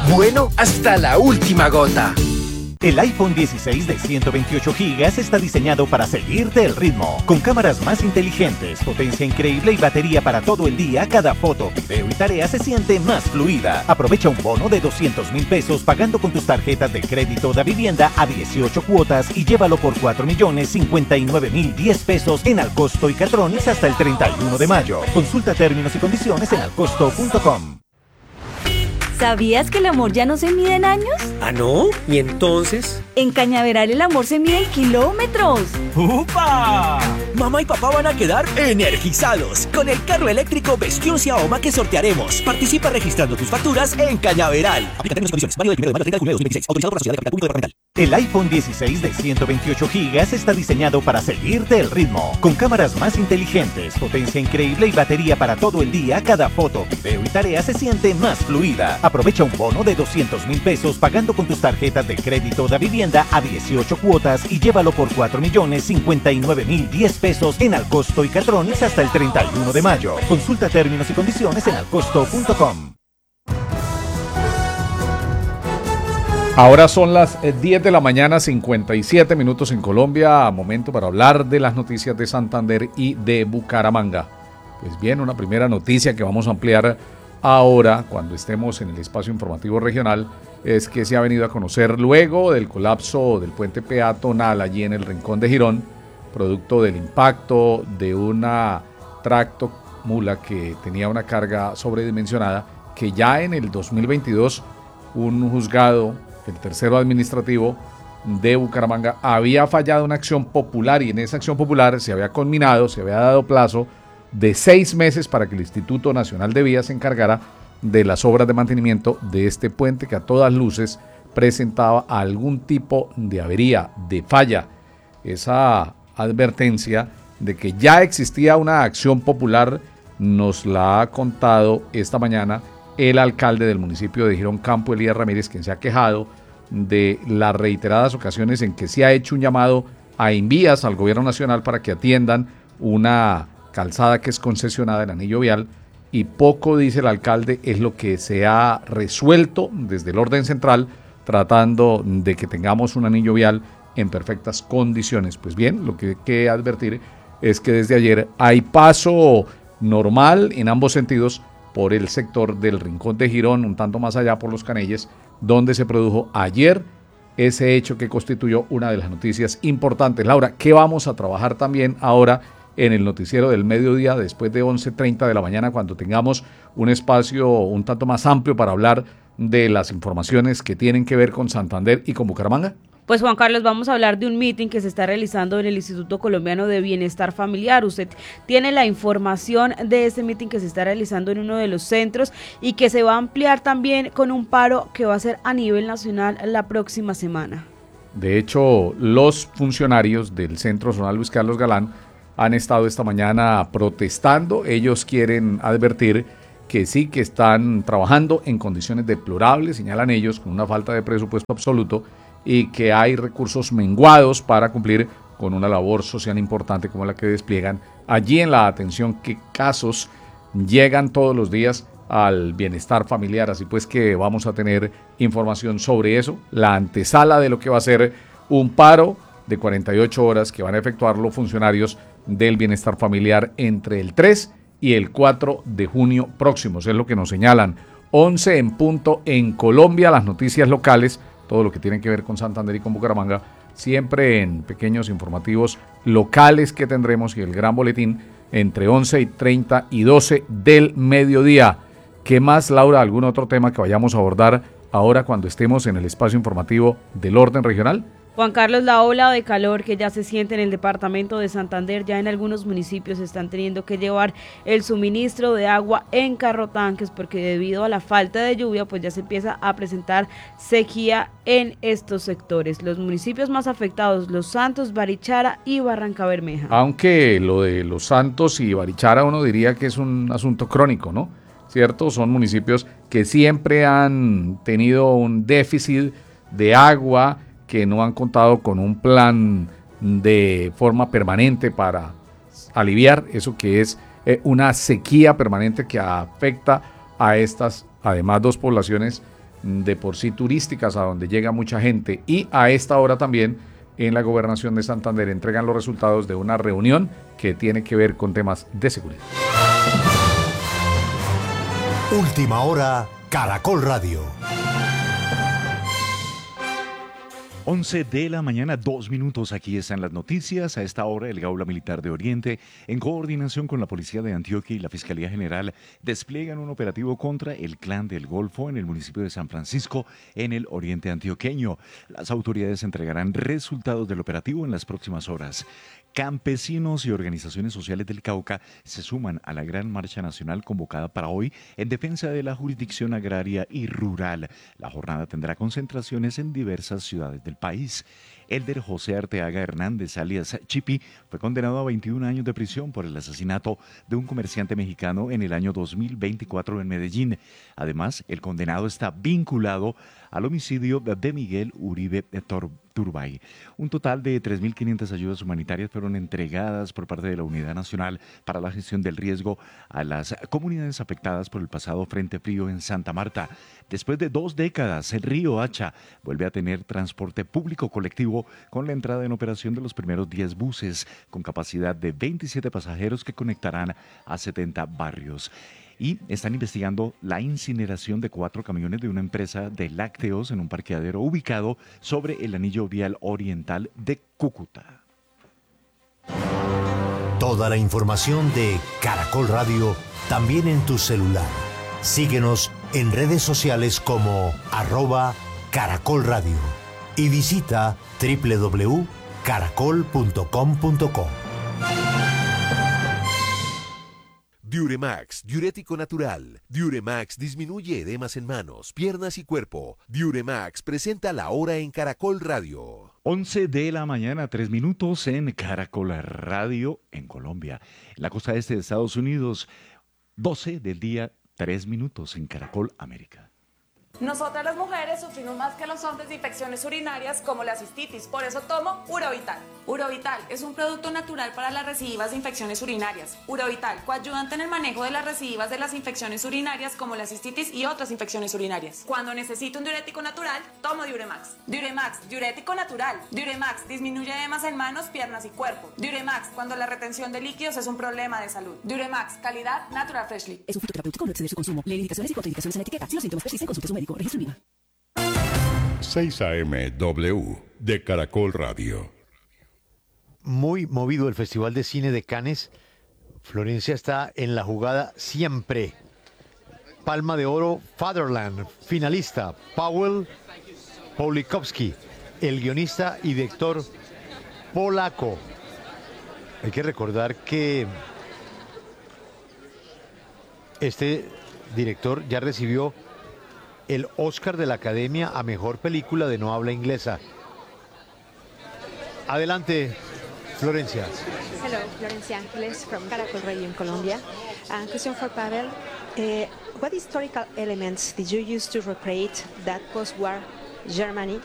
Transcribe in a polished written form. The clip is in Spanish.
Bueno hasta la última gota. El iPhone 16 de 128 GB está diseñado para seguirte el ritmo. Con cámaras más inteligentes, potencia increíble y batería para todo el día, cada foto, video y tarea se siente más fluida. Aprovecha un bono de 200,000 pesos pagando con tus tarjetas de crédito de vivienda a 18 cuotas y llévalo por 4,059,010 pesos en Alcosto y Catronics hasta el 31 de mayo. Consulta términos y condiciones en alcosto.com. ¿Sabías que el amor ya no se mide en años? ¿Ah, no? ¿Y entonces? En Cañaveral el amor se mide en kilómetros. ¡Upa! Mamá y papá van a quedar energizados con el carro eléctrico Vestion Xiaoma que sortearemos. Participa registrando tus facturas en Cañaveral. Aplica términos y condiciones. Válido del 1 de mayo al 30 de junio de 2026. Autorizado por la Sociedad de Capital Público Departamental. El iPhone 16 de 128 GB está diseñado para seguirte el ritmo. Con cámaras más inteligentes, potencia increíble y batería para todo el día, cada foto, video y tarea se siente más fluida. Aprovecha un bono de 200,000 pesos pagando con tus tarjetas de crédito de vivienda a 18 cuotas y llévalo por 4,059,010 pesos en Alcosto y Catronics hasta el 31 de mayo. Consulta términos y condiciones en alcosto.com. Ahora son las 10 de la mañana, 57 minutos en Colombia, momento para hablar de las noticias de Santander y de Bucaramanga. Pues bien, una primera noticia que vamos a ampliar ahora, cuando estemos en el espacio informativo regional, es que se ha venido a conocer luego del colapso del puente peatonal allí en el Rincón de Girón, producto del impacto de una tracto mula que tenía una carga sobredimensionada, que ya en el 2022 un juzgado, el tercero administrativo de Bucaramanga, había fallado una acción popular y en esa acción popular se había conminado, se había dado plazo de 6 meses para que el Instituto Nacional de Vías se encargara de las obras de mantenimiento de este puente que a todas luces presentaba algún tipo de avería, de falla. Esa advertencia de que ya existía una acción popular nos la ha contado esta mañana el alcalde del municipio de Girón, Campo Elías Ramírez, quien se ha quejado de las reiteradas ocasiones en que se ha hecho un llamado a Invías, al gobierno nacional, para que atiendan una calzada que es concesionada en anillo vial, y poco, dice el alcalde, es lo que se ha resuelto desde el orden central, tratando de que tengamos un anillo vial en perfectas condiciones. Pues bien, lo que hay que advertir es que desde ayer hay paso normal en ambos sentidos por el sector del Rincón de Girón, un tanto más allá por Los Caneyes, donde se produjo ayer ese hecho que constituyó una de las noticias importantes. Laura, ¿qué vamos a trabajar también ahora en el noticiero del mediodía después de 11:30 de la mañana, cuando tengamos un espacio un tanto más amplio para hablar de las informaciones que tienen que ver con Santander y con Bucaramanga? Pues Juan Carlos, vamos a hablar de un meeting que se está realizando en el Instituto Colombiano de Bienestar Familiar. Usted tiene la información de este meeting que se está realizando en uno de los centros y que se va a ampliar también con un paro que va a ser a nivel nacional la próxima semana. De hecho, los funcionarios del Centro Zonal Luis Carlos Galán han estado esta mañana protestando. Ellos quieren advertir que sí, que están trabajando en condiciones deplorables, señalan ellos, con una falta de presupuesto absoluto, y que hay recursos menguados para cumplir con una labor social importante como la que despliegan allí en la atención, que casos llegan todos los días al bienestar familiar. Así pues que vamos a tener información sobre eso, la antesala de lo que va a ser un paro de 48 horas que van a efectuar los funcionarios del bienestar familiar entre el 3 y el 4 de junio próximos, es lo que nos señalan. 11 en punto en Colombia, las noticias locales, todo lo que tiene que ver con Santander y con Bucaramanga, siempre en pequeños informativos locales que tendremos, y el gran boletín entre 11:30 y 12 del mediodía. ¿Qué más, Laura? ¿Algún otro tema que vayamos a abordar ahora cuando estemos en el espacio informativo del orden regional? Juan Carlos, la ola de calor que ya se siente en el departamento de Santander, ya en algunos municipios están teniendo que llevar el suministro de agua en carrotanques, porque debido a la falta de lluvia, pues ya se empieza a presentar sequía en estos sectores. Los municipios más afectados: Los Santos, Barichara y Barrancabermeja. Aunque lo de Los Santos y Barichara uno diría que es un asunto crónico, ¿no? ¿Cierto? Son municipios que siempre han tenido un déficit de agua, que no han contado con un plan de forma permanente para aliviar eso que es una sequía permanente que afecta a estas, además, dos poblaciones de por sí turísticas a donde llega mucha gente, y a esta hora también en la Gobernación de Santander entregan los resultados de una reunión que tiene que ver con temas de seguridad. Última hora, Caracol Radio. 11 de la mañana, 2 minutos. Aquí están las noticias. A esta hora, el Gaula Militar de Oriente, en coordinación con la Policía de Antioquia y la Fiscalía General, despliegan un operativo contra el Clan del Golfo en el municipio de San Francisco, en el oriente antioqueño. Las autoridades entregarán resultados del operativo en las próximas horas. Campesinos y organizaciones sociales del Cauca se suman a la gran marcha nacional convocada para hoy en defensa de la jurisdicción agraria y rural. La jornada tendrá concentraciones en diversas ciudades del país. Elder José Arteaga Hernández, alias Chipi, fue condenado a 21 años de prisión por el asesinato de un comerciante mexicano en el año 2024 en Medellín. Además, el condenado está vinculado al homicidio de Miguel Uribe Turbay. Un total de 3.500 ayudas humanitarias fueron entregadas por parte de la Unidad Nacional para la Gestión del Riesgo a las comunidades afectadas por el pasado Frente Frío en Santa Marta. Después de 2 décadas, el Río Hacha vuelve a tener transporte público colectivo con la entrada en operación de los primeros 10 buses con capacidad de 27 pasajeros que conectarán a 70 barrios. Y están investigando la incineración de 4 camiones de una empresa de lácteos en un parqueadero ubicado sobre el anillo vial oriental de Cúcuta. Toda la información de Caracol Radio también en tu celular. Síguenos en redes sociales como @Caracol Radio y visita www.caracol.com.co. Diuremax, diurético natural. Diuremax disminuye edemas en manos, piernas y cuerpo. Diuremax presenta la hora en Caracol Radio. 11 de la mañana, 3 minutos en Caracol Radio en Colombia. En la costa este de Estados Unidos, 12 del día, 3 minutos en Caracol América. Nosotras las mujeres sufrimos más que los hombres de infecciones urinarias como la cistitis, por eso tomo Urovital. Urovital es un producto natural para las recidivas de infecciones urinarias. Urovital, coayudante en el manejo de las recidivas de las infecciones urinarias como la cistitis y otras infecciones urinarias. Cuando necesito un diurético natural, tomo Diuremax. Diuremax, diurético natural. Diuremax disminuye edemas en manos, piernas y cuerpo. Diuremax, cuando la retención de líquidos es un problema de salud. Diuremax, calidad Natural Freshly. Es un fitoterapéutico, no exceder su consumo. Lee indicaciones y contraindicaciones en la etiqueta. Si los síntomas persisten, consulte a su médico. Registro INVIMA. 6 AM/W de Caracol Radio. Muy movido el Festival de Cine de Cannes. Florencia está en la jugada siempre. Palma de Oro, Fatherland, finalista, Paweł Pawlikowski, el guionista y director polaco. Hay que recordar que este director ya recibió el Oscar de la Academia a Mejor Película de No Habla Inglesa. Adelante, Florencia. Hello, Florencia Ángeles from Caracol Radio in Colombia. Question for Paweł. What historical elements did you use to recreate that post-war Germany